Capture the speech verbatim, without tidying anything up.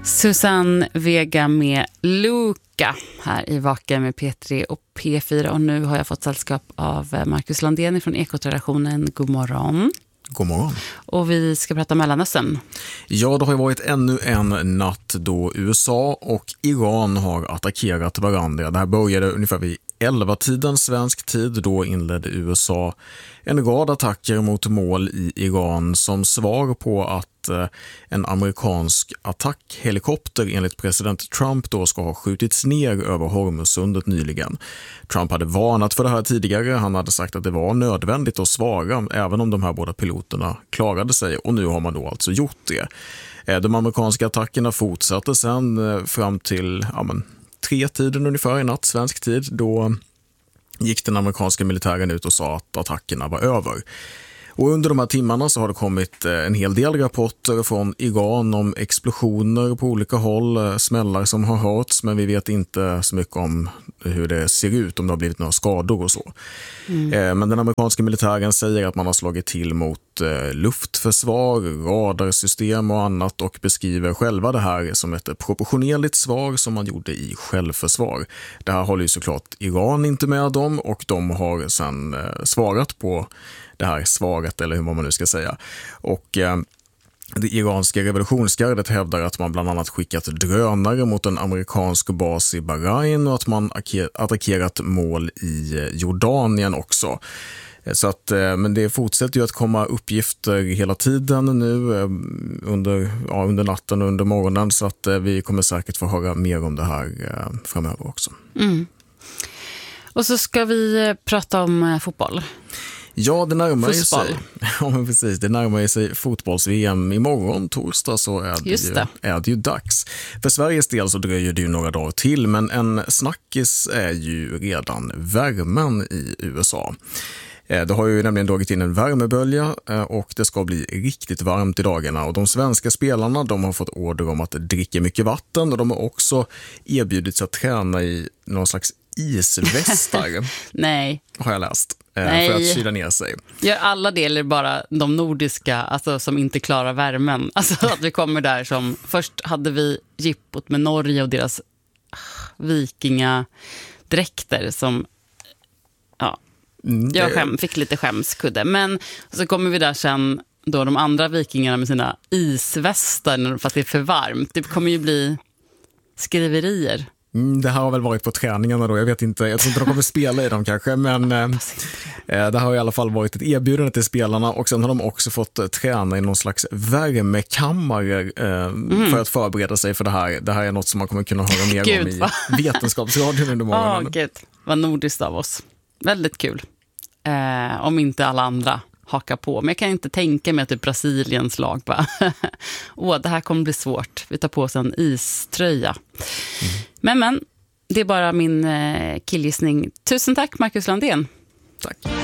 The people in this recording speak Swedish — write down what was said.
Susanne Vega med Luca här i Vaken med P tre och P fyra. Och nu har jag fått sällskap av Marcus Landén från Ekotraditionen. God morgon. God morgon. Och vi ska prata Mellanöstern. Ja, det har ju varit ännu en natt då U S A och Iran har attackerat varandra. Det här började ungefär vid elva-tiden svensk tid. Då inledde U S A en rad attacker mot mål i Iran som svar på att eh, en amerikansk attackhelikopter enligt president Trump då ska ha skjutits ner över Hormuzsundet nyligen. Trump hade varnat för det här tidigare. Han hade sagt att det var nödvändigt att svara även om de här båda piloterna klarade sig, och nu har man då alltså gjort det. Eh, de amerikanska attackerna fortsatte sen eh, fram till ja, men, tre tiden ungefär i natt svensk tid. Då gick den amerikanska militären ut och sa att attackerna var över. Och under de här timmarna så har det kommit en hel del rapporter från Iran om explosioner på olika håll, smällar som har hörts, men vi vet inte så mycket om hur det ser ut, om det har blivit några skador och så. Mm. Men den amerikanska militären säger att man har slagit till mot luftförsvar, radarsystem och annat, och beskriver själva det här som ett proportionerligt svar som man gjorde i självförsvar. Det här håller ju såklart Iran inte med om, och de har sedan svarat på det här svaret, eller hur man nu ska säga. Och eh, det iranska revolutionsgardet hävdar att man bland annat skickat drönare mot en amerikansk bas i Bahrain och att man attackerat mål i Jordanien också. Så att, men det fortsätter ju att komma uppgifter hela tiden nu under, ja, under natten och under morgonen, så att vi kommer säkert få höra mer om det här framöver också. Mm. Och så ska vi prata om fotboll. Ja, det närmar ju sig. Ja, men precis. Det närmar sig fotbolls-V M imorgon, torsdag, så är det, Just det. Ju, är det ju dags. För Sveriges del så dröjer det ju några dagar till, men en snackis är ju redan värmen i U S A. Det har ju nämligen dragit in en värmebölja och det ska bli riktigt varmt i dagarna. Och de svenska spelarna, de har fått order om att dricka mycket vatten, och de har också erbjudits att träna i någon slags isvästar. Nej. Har jag läst. Nej. För att kyla ner sig. Gör alla delar bara de nordiska, alltså som inte klarar värmen. Alltså att vi kommer där som, först hade vi jippot med Norge och deras vikingadräkter som, ja, jag skäm, fick lite skämskudde. Men så kommer vi där sen då de andra vikingarna med sina isvästar för att det är för varmt. Det kommer ju bli skriverier. Mm, det här har väl varit på träningarna då, jag vet inte, jag tror inte de kommer spela i dem kanske, men eh, det har i alla fall varit ett erbjudande till spelarna, och sen har de också fått eh, träna i någon slags värmekammare eh, mm. för att förbereda sig för det här. Det här är något som man kommer kunna höra mer om i Vetenskapsradion under morgonen. Åh, gud, vad nordiskt av oss. Väldigt kul. Eh, om inte alla andra haka på. Men jag kan inte tänka mig att det är Brasiliens lag bara, åh, det här kommer bli svårt. Vi tar på oss en iströja. Mm. Men, men, det är bara min eh, killgissning. Tusen tack, Marcus Landén. Tack.